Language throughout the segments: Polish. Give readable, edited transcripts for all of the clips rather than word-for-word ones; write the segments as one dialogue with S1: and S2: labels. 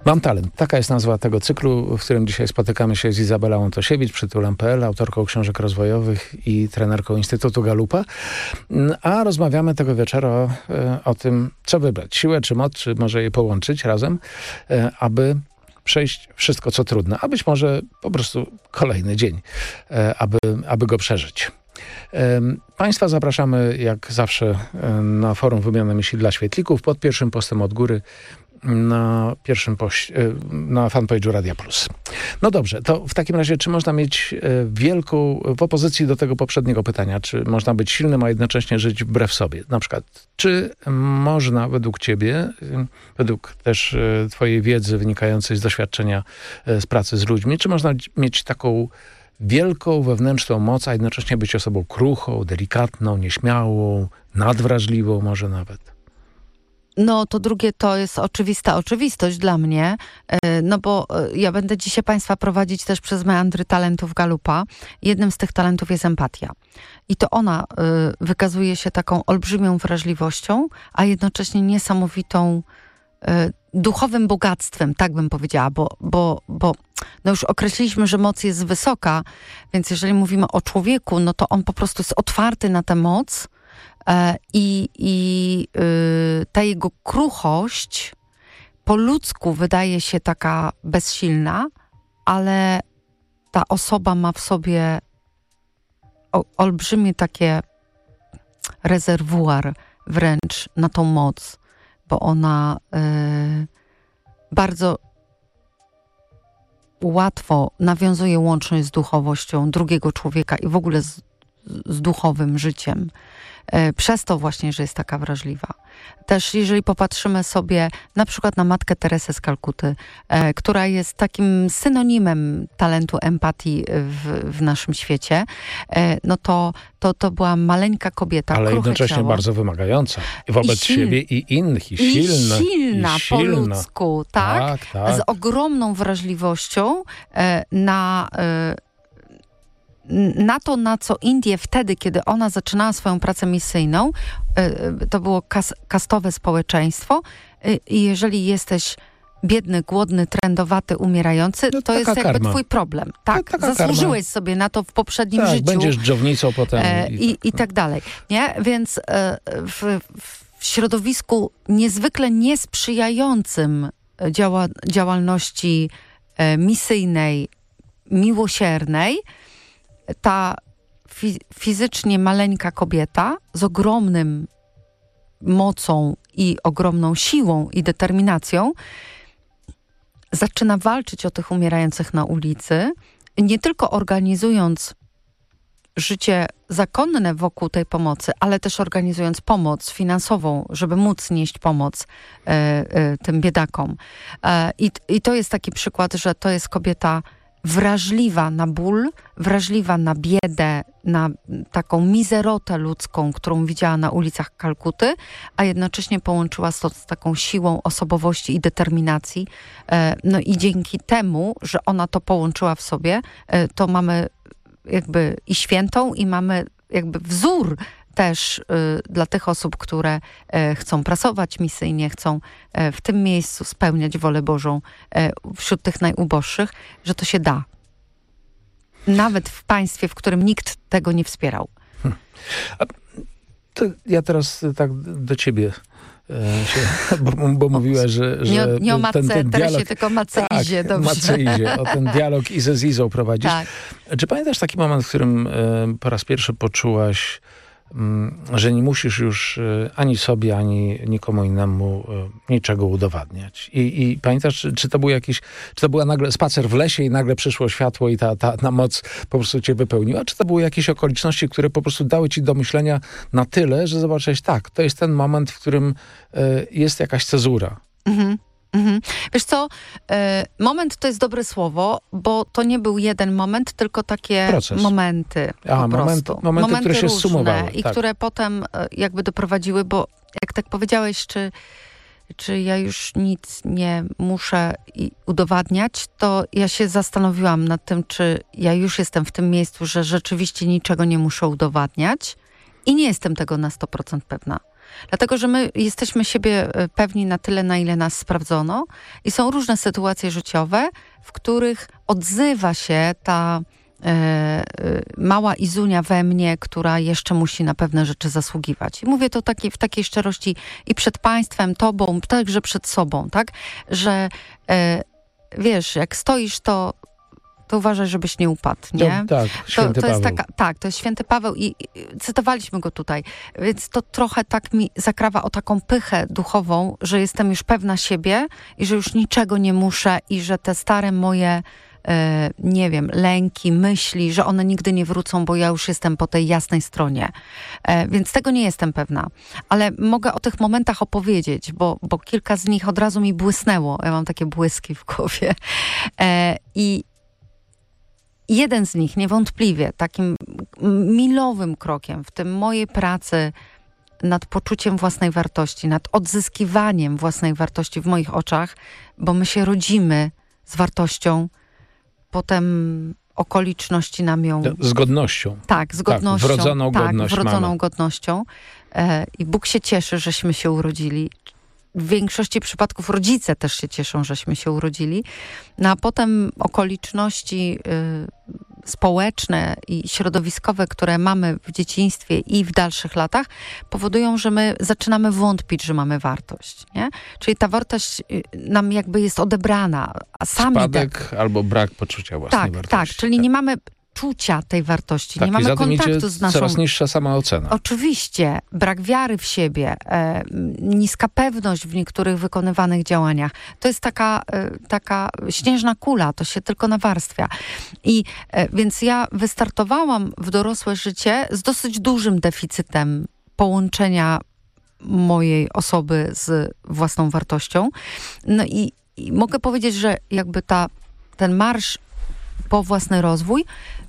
S1: Mam talent. Taka jest nazwa tego cyklu, w którym dzisiaj spotykamy się z Izabelą Łątosiewicz, przytulam.pl, autorką książek rozwojowych i trenerką Instytutu Galupa. A rozmawiamy tego wieczoru o tym, co wybrać. Siłę czy moc, czy może je połączyć razem, aby przejść wszystko, co trudne. A być może po prostu kolejny dzień, aby go przeżyć. Państwa zapraszamy jak zawsze na forum Wymiany Myśli dla Świetlików pod pierwszym postem od góry na fanpage'u Radia Plus. No dobrze, to w takim razie, czy można mieć wielką, w opozycji do tego poprzedniego pytania, czy można być silnym, a jednocześnie żyć wbrew sobie? Na przykład, czy można według ciebie, według też twojej wiedzy wynikającej z doświadczenia z pracy z ludźmi, czy można mieć taką wielką wewnętrzną moc, a jednocześnie być osobą kruchą, delikatną, nieśmiałą, nadwrażliwą może nawet?
S2: No to drugie to jest oczywista oczywistość dla mnie, no bo ja będę dzisiaj Państwa prowadzić też przez meandry talentów Galupa. Jednym z tych talentów jest empatia. I to ona wykazuje się taką olbrzymią wrażliwością, a jednocześnie niesamowitą duchowym bogactwem, tak bym powiedziała, bo no już określiliśmy, że moc jest wysoka, więc jeżeli mówimy o człowieku, no to on po prostu jest otwarty na tę moc, i ta jego kruchość po ludzku wydaje się taka bezsilna, ale ta osoba ma w sobie olbrzymie takie rezerwuar wręcz na tą moc, bo ona bardzo łatwo nawiązuje łączność z duchowością drugiego człowieka i w ogóle z duchowym życiem. Przez to właśnie, że jest taka wrażliwa. Też jeżeli popatrzymy sobie na przykład na Matkę Teresę z Kalkuty, która jest takim synonimem talentu empatii w naszym świecie, no to była maleńka kobieta,
S1: ale jednocześnie
S2: ciało,
S1: bardzo wymagająca wobec siebie i innych, i silna
S2: po ludzku, tak? Z ogromną wrażliwością na to, na co Indie wtedy, kiedy ona zaczynała swoją pracę misyjną, to było kastowe społeczeństwo i jeżeli jesteś biedny, głodny, trędowaty, umierający, to jest jakby karma. Twój problem. Tak, zasłużyłeś karma. Sobie na to w poprzednim życiu.
S1: Będziesz dżownicą potem.
S2: I tak dalej. Nie? Więc w środowisku niezwykle niesprzyjającym działalności misyjnej, miłosiernej, ta fizycznie maleńka kobieta z ogromnym mocą i ogromną siłą i determinacją zaczyna walczyć o tych umierających na ulicy, nie tylko organizując życie zakonne wokół tej pomocy, ale też organizując pomoc finansową, żeby móc nieść pomoc tym biedakom. I to jest taki przykład, że to jest kobieta wrażliwa na ból, wrażliwa na biedę, na taką mizerotę ludzką, którą widziała na ulicach Kalkuty, a jednocześnie połączyła to z taką siłą osobowości i determinacji. No i dzięki temu, że ona to połączyła w sobie, to mamy jakby i świętą, i mamy jakby wzór też dla tych osób, które chcą pracować misyjnie, chcą w tym miejscu spełniać wolę Bożą wśród tych najuboższych, że to się da. Nawet w państwie, w którym nikt tego nie wspierał.
S1: To ja teraz tak do ciebie bo mówiła, że
S2: nie o matce
S1: ten
S2: Teresie,
S1: dialog,
S2: tylko matce Izie.
S1: Dobrze. Matce Izie, o ten dialog Izę z Izą prowadzisz.
S2: Tak.
S1: Czy pamiętasz taki moment, w którym po raz pierwszy poczułaś, że nie musisz już ani sobie, ani nikomu innemu niczego udowadniać? I pamiętasz, czy to była nagle spacer w lesie i nagle przyszło światło i ta moc po prostu cię wypełniła? Czy to były jakieś okoliczności, które po prostu dały ci do myślenia na tyle, że zobaczyłeś, tak, to jest ten moment, w którym jest jakaś cezura?
S2: Wiesz co, moment to jest dobre słowo, bo to nie był jeden moment, tylko takie
S1: proces.
S2: Momenty po prostu.
S1: Momenty, które się
S2: różne
S1: zsumowały.
S2: I które potem jakby doprowadziły, bo jak tak powiedziałeś, czy ja już nic nie muszę udowadniać, to ja się zastanowiłam nad tym, czy ja już jestem w tym miejscu, że rzeczywiście niczego nie muszę udowadniać i nie jestem tego na 100% pewna. Dlatego, że my jesteśmy siebie pewni na tyle, na ile nas sprawdzono i są różne sytuacje życiowe, w których odzywa się ta mała Izunia we mnie, która jeszcze musi na pewne rzeczy zasługiwać. I mówię to w takiej szczerości i przed państwem, tobą, także przed sobą, tak? Że wiesz, jak stoisz, to uważaj, żebyś nie upadł, nie?
S1: Tak, święty
S2: to jest
S1: Paweł.
S2: to jest święty Paweł i cytowaliśmy go tutaj. Więc to trochę tak mi zakrawa o taką pychę duchową, że jestem już pewna siebie i że już niczego nie muszę i że te stare moje nie wiem, lęki, myśli, że one nigdy nie wrócą, bo ja już jestem po tej jasnej stronie. Więc tego nie jestem pewna. Ale mogę o tych momentach opowiedzieć, bo kilka z nich od razu mi błysnęło. Ja mam takie błyski w głowie. I jeden z nich niewątpliwie takim milowym krokiem w tym mojej pracy nad poczuciem własnej wartości, nad odzyskiwaniem własnej wartości w moich oczach, bo my się rodzimy z wartością, potem okoliczności nam ją...
S1: Z godnością.
S2: Tak, z godnością.
S1: Wrodzoną godność
S2: wrodzoną
S1: mamy.
S2: godnością. I Bóg się cieszy, żeśmy się urodzili. W większości przypadków rodzice też się cieszą, żeśmy się urodzili. No a potem okoliczności społeczne i środowiskowe, które mamy w dzieciństwie i w dalszych latach, powodują, że my zaczynamy wątpić, że mamy wartość. Nie? Czyli ta wartość nam jakby jest odebrana. A sami
S1: Spadek albo brak poczucia własnej wartości.
S2: Tak, czyli nie mamy czucia tej wartości, nie mamy kontaktu z naszą...
S1: coraz niższa samoocena.
S2: Oczywiście, brak wiary w siebie, niska pewność w niektórych wykonywanych działaniach. To jest taka śnieżna kula, to się tylko nawarstwia. I więc ja wystartowałam w dorosłe życie z dosyć dużym deficytem połączenia mojej osoby z własną wartością. No i mogę powiedzieć, że jakby ten marsz po własny rozwój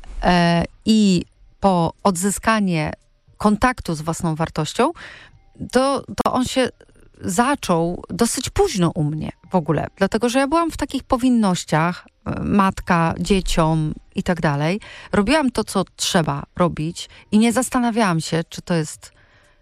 S2: i po odzyskanie kontaktu z własną wartością, to on się zaczął dosyć późno u mnie w ogóle. Dlatego, że ja byłam w takich powinnościach, matka, dzieciom i tak dalej. Robiłam to, co trzeba robić i nie zastanawiałam się, czy to jest,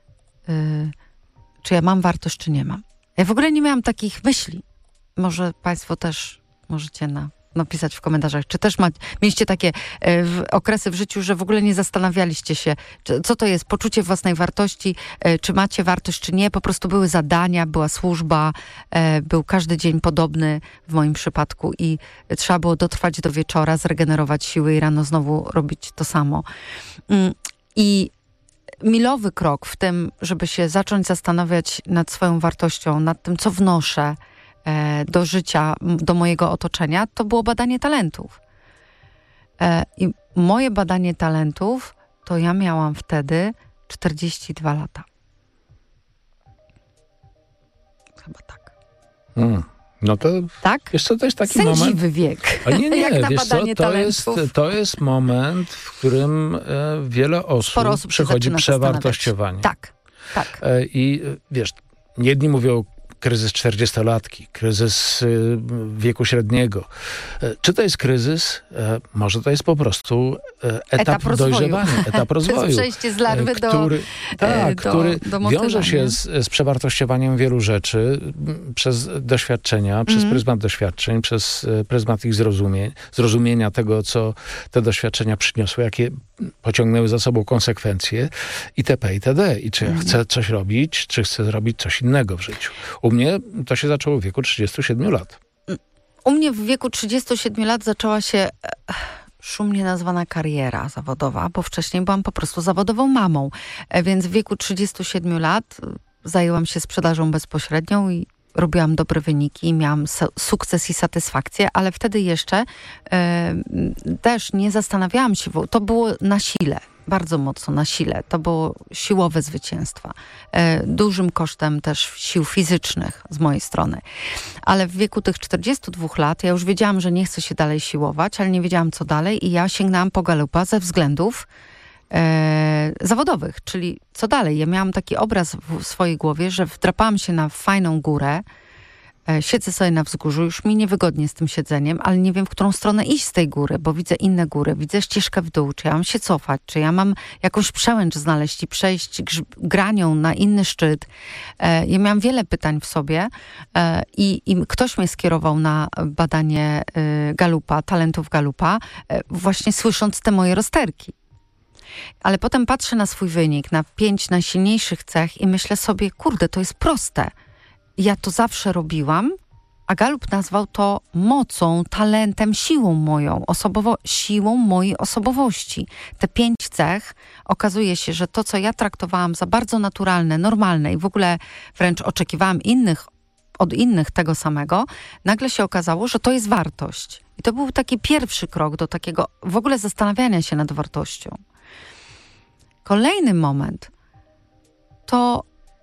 S2: czy ja mam wartość, czy nie mam. Ja w ogóle nie miałam takich myśli. Może państwo też możecie napisać w komentarzach, czy też mieliście takie okresy w życiu, że w ogóle nie zastanawialiście się, co to jest poczucie własnej wartości, czy macie wartość, czy nie. Po prostu były zadania, była służba, był każdy dzień podobny w moim przypadku i trzeba było dotrwać do wieczora, zregenerować siły i rano znowu robić to samo. I milowy krok w tym, żeby się zacząć zastanawiać nad swoją wartością, nad tym, co wnoszę do życia, do mojego otoczenia, to było badanie talentów. I moje badanie talentów to ja miałam wtedy 42 lata. Chyba tak.
S1: No to
S2: tak?
S1: Wiesz co, to jest taki
S2: Sędziwy
S1: moment...
S2: wiek.
S1: A nie,
S2: Jak na
S1: wiesz co,
S2: badanie
S1: to jest moment, w którym wiele osób przechodzi przewartościowanie.
S2: Tak.
S1: I wiesz, jedni mówią kryzys 40-latki, kryzys wieku średniego. Czy to jest kryzys? Może to jest po prostu etap dojrzewania, etap rozwoju.
S2: To jest przejście z larwy
S1: który
S2: do motyla,
S1: wiąże się z przewartościowaniem wielu rzeczy przez doświadczenia, przez pryzmat doświadczeń, przez pryzmat ich zrozumienia tego, co te doświadczenia przyniosły, jakie pociągnęły za sobą konsekwencje itp. itd. I czy ja chcę coś robić, czy chcę zrobić coś innego w życiu. U mnie to się zaczęło w wieku 37 lat.
S2: U mnie w wieku 37 lat zaczęła się szumnie nazwana kariera zawodowa, bo wcześniej byłam po prostu zawodową mamą. Więc w wieku 37 lat zajęłam się sprzedażą bezpośrednią i robiłam dobre wyniki, miałam sukces i satysfakcję, ale wtedy jeszcze też nie zastanawiałam się, bo to było na sile. Bardzo mocno na sile. To było siłowe zwycięstwa. Dużym kosztem też sił fizycznych z mojej strony. Ale w wieku tych 42 lat ja już wiedziałam, że nie chcę się dalej siłować, ale nie wiedziałam co dalej i ja sięgnęłam po Galupa ze względów zawodowych, czyli co dalej. Ja miałam taki obraz w swojej głowie, że wdrapałam się na fajną górę, Siedzę sobie na wzgórzu, już mi niewygodnie z tym siedzeniem, ale nie wiem, w którą stronę iść z tej góry, bo widzę inne góry, widzę ścieżkę w dół, czy ja mam się cofać, czy ja mam jakąś przełęcz znaleźć i przejść granią na inny szczyt. Ja miałam wiele pytań w sobie i ktoś mnie skierował na badanie Galupa, talentów Galupa, właśnie słysząc te moje rozterki. Ale potem patrzę na swój wynik, na 5 najsilniejszych cech i myślę sobie, kurde, to jest proste. Ja to zawsze robiłam, a Galup nazwał to mocą, talentem, siłą moją, siłą mojej osobowości. Te 5 cech, okazuje się, że to, co ja traktowałam za bardzo naturalne, normalne i w ogóle wręcz oczekiwałam od innych tego samego, nagle się okazało, że to jest wartość. I to był taki pierwszy krok do takiego w ogóle zastanawiania się nad wartością. Kolejny moment to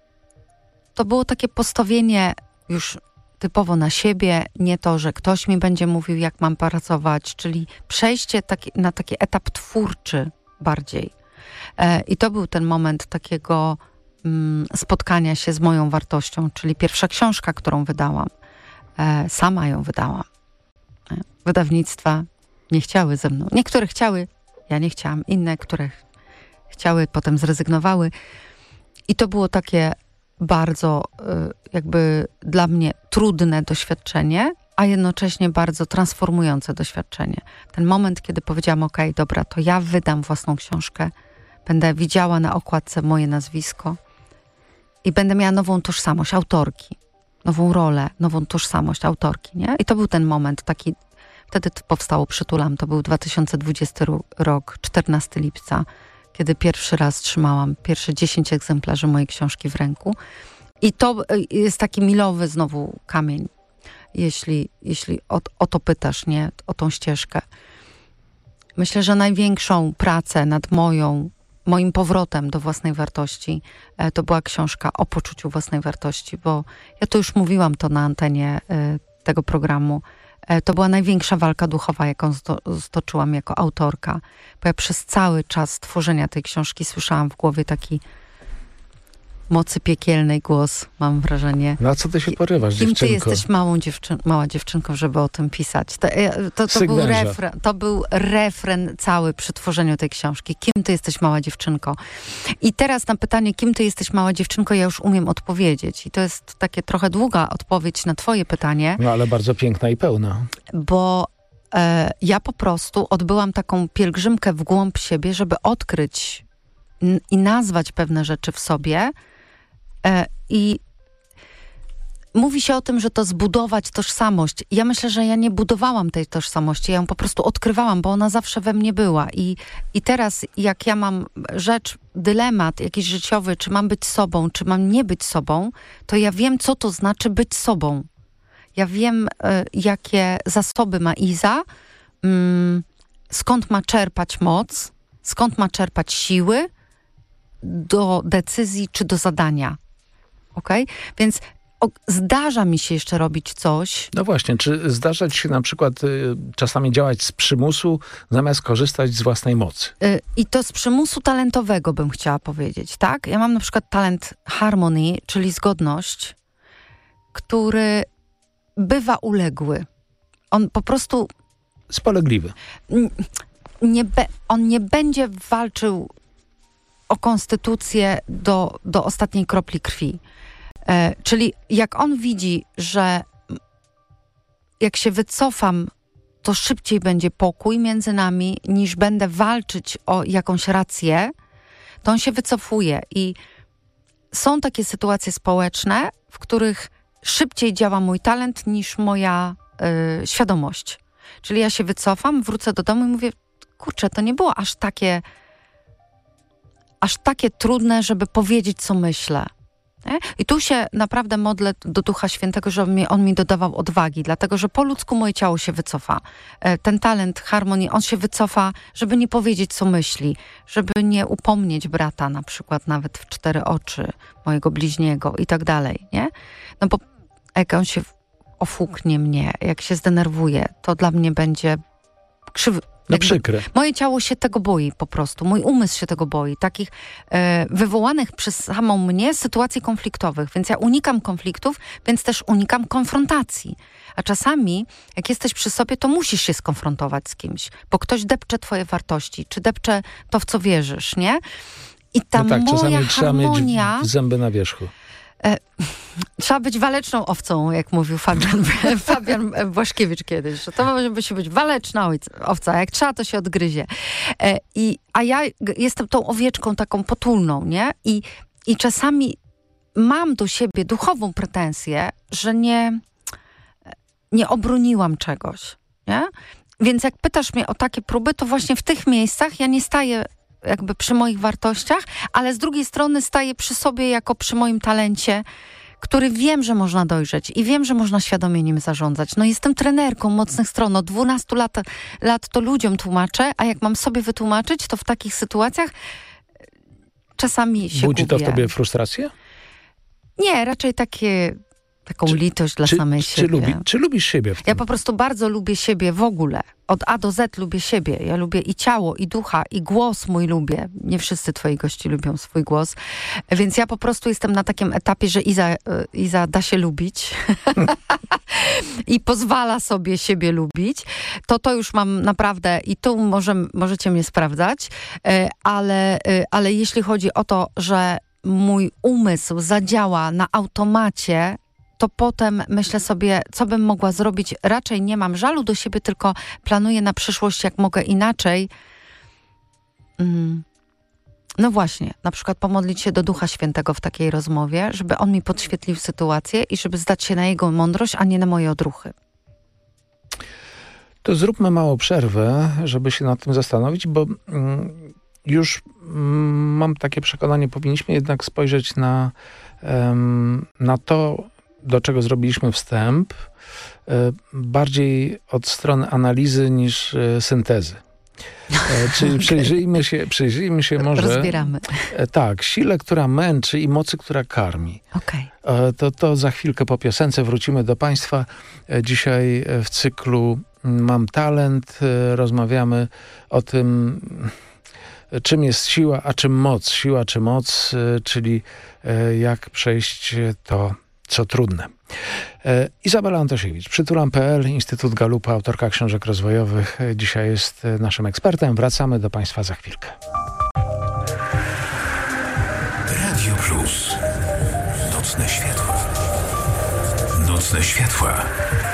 S2: było takie postawienie już typowo na siebie, nie to, że ktoś mi będzie mówił, jak mam pracować, czyli przejście na taki etap twórczy bardziej. I to był ten moment takiego spotkania się z moją wartością, czyli pierwsza książka, którą wydałam. Sama ją wydałam. Wydawnictwa nie chciały ze mną. Niektóre chciały, ja nie chciałam. Inne, które chciały, potem zrezygnowały. I to było takie bardzo jakby dla mnie trudne doświadczenie, a jednocześnie bardzo transformujące doświadczenie. Ten moment, kiedy powiedziałam, okej, dobra, to ja wydam własną książkę, będę widziała na okładce moje nazwisko i będę miała nową tożsamość autorki, nową rolę, nową tożsamość autorki, nie? I to był ten moment taki, wtedy powstało Przytulam, to był 2020 rok, 14 lipca, kiedy pierwszy raz trzymałam pierwsze 10 egzemplarzy mojej książki w ręku. I to jest taki milowy znowu kamień, jeśli o to pytasz, nie? O tą ścieżkę. Myślę, że największą pracę nad moim powrotem do własnej wartości to była książka o poczuciu własnej wartości, bo ja to już mówiłam to na antenie tego programu. To była największa walka duchowa, jaką stoczyłam jako autorka. Bo ja przez cały czas tworzenia tej książki słyszałam w głowie taki mocy piekielnej głos, mam wrażenie.
S1: No a co ty się porywasz, dziewczynko?
S2: Kim ty jesteś mała dziewczynką, żeby o tym pisać? To był refren cały przy tworzeniu tej książki. Kim ty jesteś, mała dziewczynko? I teraz na pytanie, kim ty jesteś, mała dziewczynko, ja już umiem odpowiedzieć. I to jest takie trochę długa odpowiedź na twoje pytanie.
S1: No ale bardzo piękna i pełna.
S2: Bo ja po prostu odbyłam taką pielgrzymkę w głąb siebie, żeby odkryć i nazwać pewne rzeczy w sobie. I mówi się o tym, że to zbudować tożsamość. Ja myślę, że ja nie budowałam tej tożsamości, ja ją po prostu odkrywałam, bo ona zawsze we mnie była. I teraz, jak ja mam dylemat jakiś życiowy, czy mam być sobą, czy mam nie być sobą, to ja wiem, co to znaczy być sobą. Ja wiem, jakie zasoby ma Iza, skąd ma czerpać moc, skąd ma czerpać siły do decyzji czy do zadania. Okej? Więc zdarza mi się jeszcze robić coś.
S1: No właśnie, czy zdarza ci się na przykład czasami działać z przymusu, zamiast korzystać z własnej mocy?
S2: I to z przymusu talentowego bym chciała powiedzieć, tak? Ja mam na przykład talent harmony, czyli zgodność, który bywa uległy. On po prostu...
S1: Spolegliwy.
S2: On nie będzie walczył o konstytucję do ostatniej kropli krwi. Czyli jak on widzi, że jak się wycofam, to szybciej będzie pokój między nami, niż będę walczyć o jakąś rację, to on się wycofuje. I są takie sytuacje społeczne, w których szybciej działa mój talent niż moja świadomość. Czyli ja się wycofam, wrócę do domu i mówię, kurczę, to nie było aż takie trudne, żeby powiedzieć, co myślę. Nie? I tu się naprawdę modlę do Ducha Świętego, żeby on mi dodawał odwagi, dlatego, że po ludzku moje ciało się wycofa. Ten talent harmonii, on się wycofa, żeby nie powiedzieć, co myśli, żeby nie upomnieć brata, na przykład nawet w 4 oczy, mojego bliźniego i tak dalej, nie? No bo jak on się ofuknie mnie, jak się zdenerwuje, to dla mnie będzie
S1: przykre.
S2: Moje ciało się tego boi po prostu. Mój umysł się tego boi. Takich wywołanych przez samą mnie sytuacji konfliktowych. Więc ja unikam konfliktów, więc też unikam konfrontacji. A czasami, jak jesteś przy sobie, to musisz się skonfrontować z kimś. Bo ktoś depcze twoje wartości, czy depcze to, w co wierzysz, nie? I ta
S1: No tak,
S2: moja
S1: czasami
S2: harmonia...
S1: trzeba mieć zęby na wierzchu.
S2: Trzeba być waleczną owcą, jak mówił Fabian Błaszkiewicz kiedyś. Że to musi być waleczna owca. Jak trzeba, to się odgryzie. A ja jestem tą owieczką taką potulną, nie? I czasami mam do siebie duchową pretensję, że nie obroniłam czegoś, nie? Więc jak pytasz mnie o takie próby, to właśnie w tych miejscach ja nie staję jakby przy moich wartościach, ale z drugiej strony staję przy sobie jako przy moim talencie, który wiem, że można dojrzeć i wiem, że można świadomie nim zarządzać. No jestem trenerką mocnych stron. Od 12 lat to ludziom tłumaczę, a jak mam sobie wytłumaczyć, to w takich sytuacjach czasami się
S1: Budzi
S2: gubię.
S1: to w tobie frustrację?
S2: Nie, raczej taką litość dla samej siebie.
S1: Czy lubisz siebie w tym?
S2: Ja po prostu bardzo lubię siebie w ogóle. Od A do Z lubię siebie. Ja lubię i ciało, i ducha, i głos mój lubię. Nie wszyscy twoi gości lubią swój głos. Więc ja po prostu jestem na takim etapie, że Iza da się lubić i pozwala sobie siebie lubić. To już mam naprawdę i tu możecie mnie sprawdzać, ale jeśli chodzi o to, że mój umysł zadziała na automacie, to potem myślę sobie, co bym mogła zrobić. Raczej nie mam żalu do siebie, tylko planuję na przyszłość, jak mogę inaczej. No właśnie, na przykład pomodlić się do Ducha Świętego w takiej rozmowie, żeby on mi podświetlił sytuację i żeby zdać się na jego mądrość, a nie na moje odruchy.
S1: To zróbmy małą przerwę, żeby się nad tym zastanowić, bo już mam takie przekonanie, powinniśmy jednak spojrzeć na to, do czego zrobiliśmy wstęp, bardziej od strony analizy niż syntezy. Czyli przyjrzyjmy się może...
S2: Rozbieramy.
S1: Tak, sile, która męczy i mocy, która karmi.
S2: Okej.
S1: To za chwilkę po piosence wrócimy do Państwa. Dzisiaj w cyklu Mam talent. Rozmawiamy o tym, czym jest siła, a czym moc. Siła czy moc, czyli jak przejść to, co trudne. Izabela Antosiewicz, Przytulam.pl, Instytut Galupa, autorka książek rozwojowych. Dzisiaj jest naszym ekspertem. Wracamy do Państwa za chwilkę.
S3: Radio Plus. Nocne światła. Nocne światła.